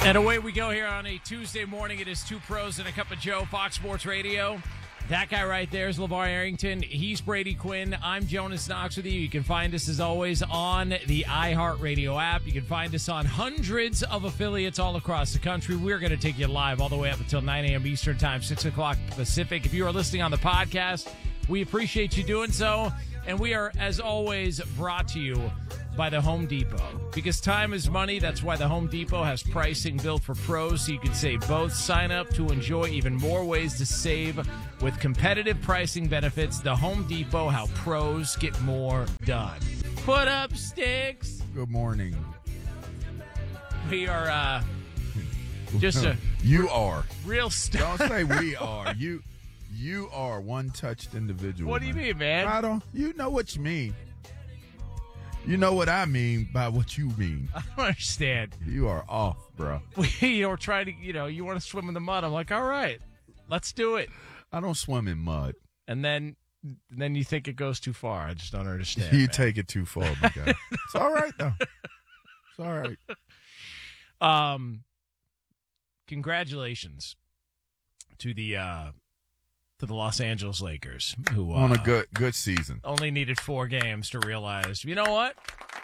And away we go here on a Tuesday morning. It is Two Pros and a Cup of Joe, Fox Sports Radio. That guy right there is LeVar Arrington. He's Brady Quinn. I'm Jonas Knox with you. You can find us, as always, on the iHeartRadio app. You can find us on hundreds of affiliates all across the country. We're going to take you live all the way up until 9 a.m. Eastern Time, 6 o'clock Pacific. If you are listening on the podcast, we appreciate you doing so. And we are, as always, brought to you by the Home Depot. Because time is money, that's why the Home Depot has pricing built for pros, so you can save both. Sign up to enjoy even more ways to save with competitive pricing benefits. The Home Depot, how pros get more done. Put up sticks. Good morning. We are just a you are real stuff. Don't say we are. You are one touched individual. What do you mean, man? I don't. You know what you mean. You know what I mean by what you mean. I don't understand. You are off, bro. We're trying to, you want to swim in the mud. I'm like, all right, let's do it. I don't swim in mud. And then you think it goes too far. I just don't understand. You take it too far, my guy. It's all right, though. It's all right. Congratulations to the Los Angeles Lakers, who on a good season. Only needed 4 games to realize, you know what?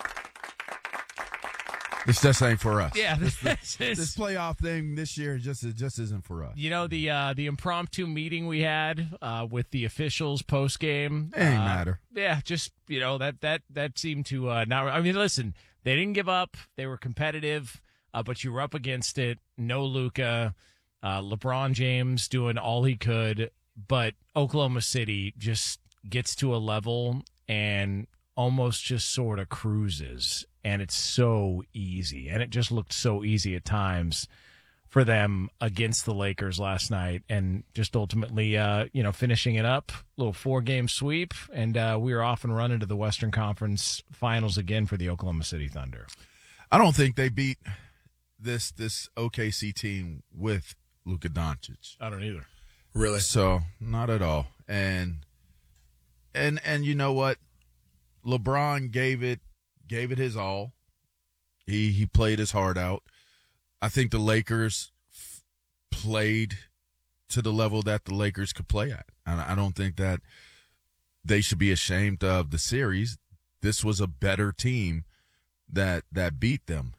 This just ain't for us. Yeah, this playoff thing this year just isn't for us. You know, the impromptu meeting we had with the officials post game. It ain't matter. Yeah, just that seemed to not. I mean, listen, they didn't give up. They were competitive, but you were up against it. No Luka, LeBron James doing all he could. But Oklahoma City just gets to a level and almost just sort of cruises. And it's so easy. And it just looked so easy at times for them against the Lakers last night. And just ultimately, finishing it up, little 4-game sweep. And we were off and running to the Western Conference Finals again for the Oklahoma City Thunder. I don't think they beat this OKC team with Luka Doncic. I don't either. Really? So, not at all. And you know what? LeBron gave it his all. He played his heart out. I think the Lakers played to the level that the Lakers could play at. And I don't think that they should be ashamed of the series. This was a better team that beat them.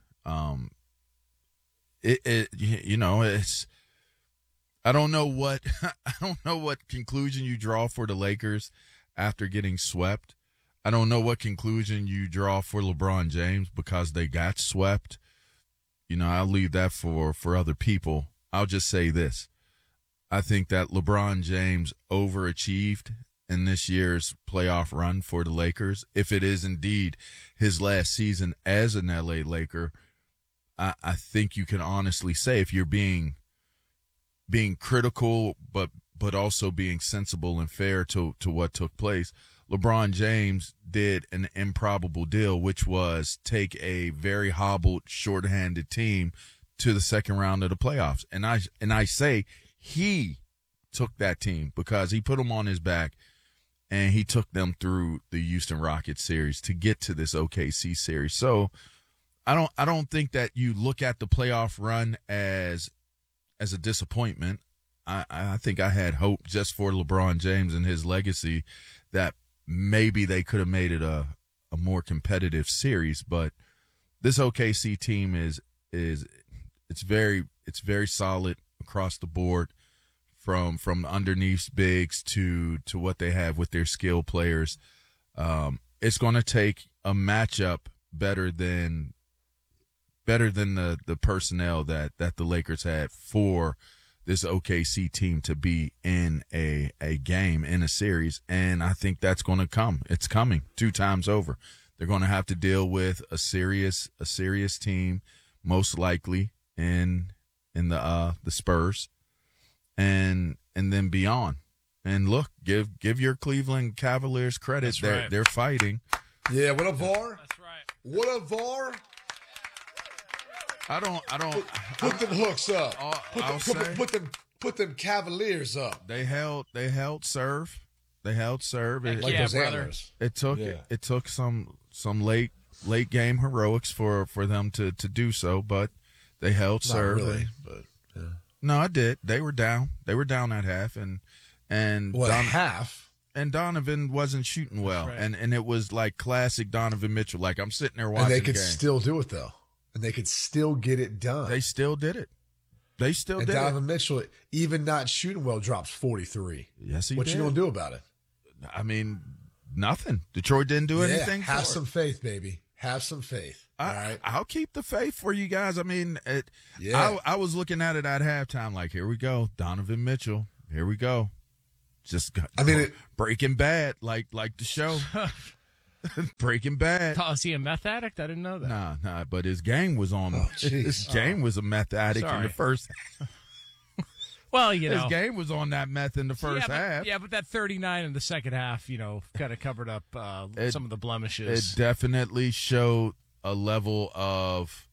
It's I don't know what conclusion you draw for the Lakers after getting swept. I don't know what conclusion you draw for LeBron James because they got swept. I'll leave that for other people. I'll just say this. I think that LeBron James overachieved in this year's playoff run for the Lakers. If it is indeed his last season as an LA Laker, I think you can honestly say, if you're being critical, but also being sensible and fair to what took place, LeBron James did an improbable deal, which was take a very hobbled, shorthanded team to the second round of the playoffs. And I say he took that team because he put them on his back and he took them through the Houston Rockets series to get to this OKC series. So I don't think that you look at the playoff run as a disappointment. I think I had hope just for LeBron James and his legacy that maybe they could have made it a more competitive series. But this OKC team is very solid across the board, from underneath bigs to what they have with their skill players. It's going to take a matchup better than the personnel that the Lakers had for this OKC team to be in a game, in a series. And I think that's going to come. It's coming 2 times over. They're going to have to deal with a serious team, most likely in the Spurs and then beyond. And look, give your Cleveland Cavaliers credit. They're fighting. Yeah, what a VAR. That's right. What a VAR. I don't. Put them hooks up. Put them Cavaliers up. They held serve. They held serve. Like those brother. antlers. It took some late game heroics for them to do so, but They held Not serve. really, but yeah. No, I did. They were down. They were down at half, and half. And Donovan wasn't shooting well, right. and it was like classic Donovan Mitchell. Like I'm sitting there watching, And they could the game. still do it though, and they could still get it done. They still did it. They still and did Donovan it. Mitchell, even not shooting well, drops 43. Yes, he What did. you gonna do about it? I mean, nothing. Detroit didn't do anything. Have for some it. faith, baby. Have some faith. All right. I'll keep the faith for you guys. I mean, Yeah. I was looking at it at halftime, like, here we go, Donovan Mitchell. Here we go. Just got, Breaking Bad, like the show. Breaking Bad. Oh, is he a meth addict? I didn't know that. Nah, but his game was on. His game was a meth addict in the first. Well, his game was on that meth in the first half. But that 39 in the second half, kind of covered up some of the blemishes. It definitely showed a level of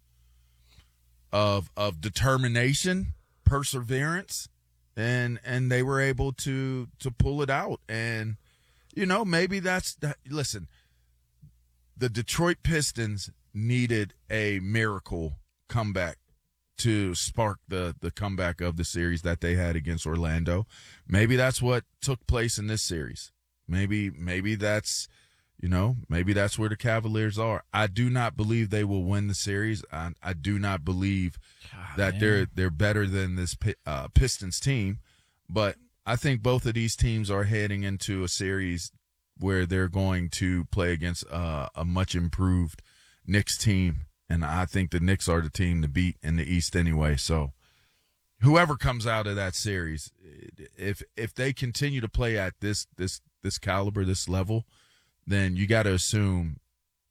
determination, perseverance, and they were able to pull it out. And maybe that's that. Listen, the Detroit Pistons needed a miracle comeback to spark the comeback of the series that they had against Orlando. Maybe that's what took place in this series. Maybe that's, maybe that's where the Cavaliers are. I do not believe they will win the series. I do not believe that they're better than this Pistons team, but I think both of these teams are heading into a series where they're going to play against a much improved Knicks team. And I think the Knicks are the team to beat in the East anyway. So whoever comes out of that series, if they continue to play at this caliber, this level, then you got to assume,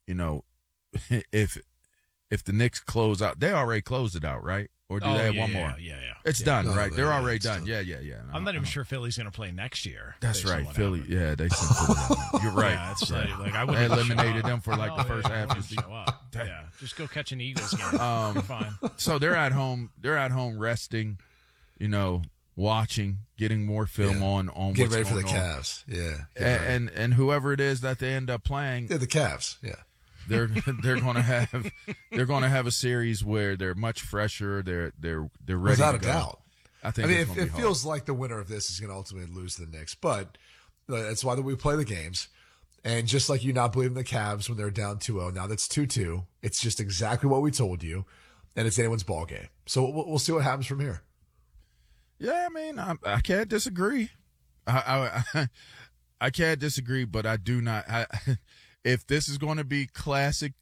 if the Knicks close out, they already closed it out, right? Or do they have one more? Yeah. It's done, No, right? They're already done. done. Yeah. I'm not even sure Philly's going to play next year. That's right. Philly. Yeah, they sent Philly out. You're right. Yeah, it's right. like I They wouldn't eliminated them for the first half of the season. show up. Yeah, just go catch an Eagles game. You're fine. So they're at home. They're at home resting, watching, getting more film on Get what's ready for the going on. Cavs. Yeah. And whoever it is that they end up playing, Yeah, the Cavs. Yeah. they're going to have a series where they're much fresher. They're ready. Without to a go. doubt. I think it feels like the winner of this is going to ultimately lose to the Knicks, but that's why we play the games. And just like you not believing the Cavs when they're down 2-0, now that's 2-2. It's just exactly what we told you, and it's anyone's ball game. So we'll see what happens from here. Yeah, I mean, I can't disagree. I can't disagree, but I do not. If this is going to be classic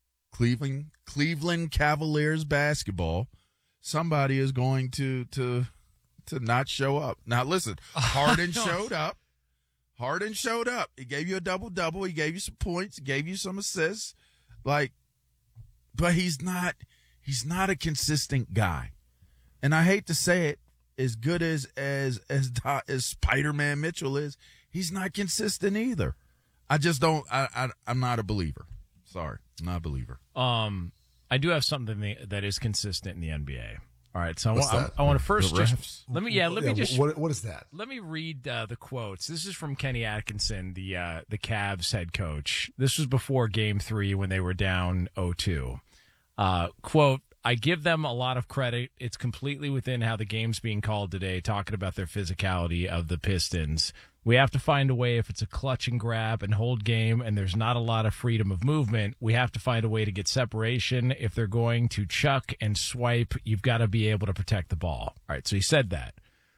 Cleveland Cavaliers basketball, somebody is going to not show up. Now, listen, Harden showed up. Harden showed up. He gave you a double-double. He gave you some points. He gave you some assists. But he's not a consistent guy. And I hate to say it, as good as Spider-Man Mitchell is, he's not consistent either. I just don't. I'm not a believer. Sorry, I'm not a believer. I do have something that is consistent in the NBA. All right, so What's that? I want to first The refs? just let me just What is that? let me read the quotes. This is from Kenny Atkinson, the Cavs head coach. This was before Game 3 when they were down 0-2. Quote, I give them a lot of credit. It's completely within how the game's being called today, talking about their physicality of the Pistons. We have to find a way, if it's a clutch and grab and hold game and there's not a lot of freedom of movement, we have to find a way to get separation. If they're going to chuck and swipe, you've got to be able to protect the ball. All right, so he said that.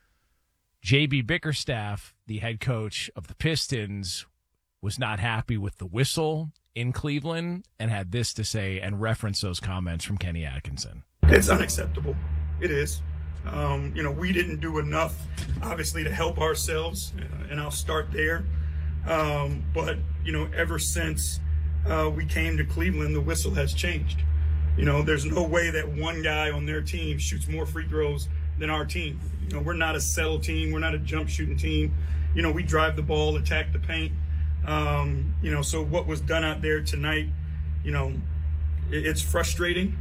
J.B. Bickerstaff, the head coach of the Pistons, was not happy with the whistle in Cleveland and had this to say and reference those comments from Kenny Atkinson. It's unacceptable. It is. We didn't do enough, obviously, to help ourselves, and I'll start there. But ever since we came to Cleveland, the whistle has changed. There's no way that one guy on their team shoots more free throws than our team. We're not a settle team. We're not a jump shooting team. We drive the ball, attack the paint. So what was done out there tonight, it's frustrating.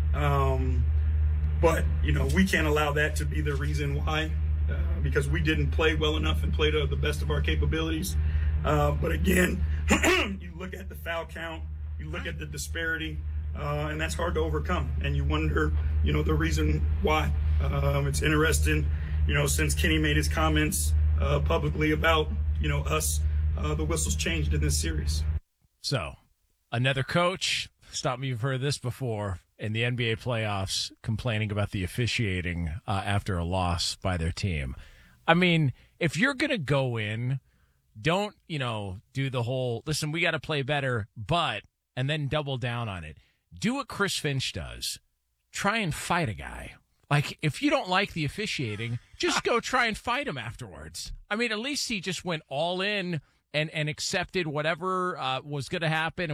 But we can't allow that to be the reason why, because we didn't play well enough and play to the best of our capabilities. But again, you look at the foul count, you look at the disparity. and that's hard to overcome. And you wonder, the reason why. It's interesting, since Kenny made his comments publicly about, us, the whistles changed in this series. So, another coach, stop me, you've heard this before, in the NBA playoffs complaining about the officiating after a loss by their team. I mean, if you're going to go in, don't, do the whole, listen, we got to play better, and then double down on it. Do what Chris Finch does. Try and fight a guy. Like, if you don't like the officiating, just go try and fight him afterwards. I mean, at least he just went all in and accepted whatever was going to happen.